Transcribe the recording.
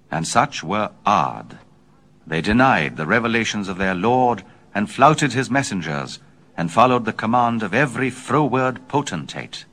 and such were Ard. They denied the revelations of their Lord, and flouted his messengers, and followed the command of every froward potentate.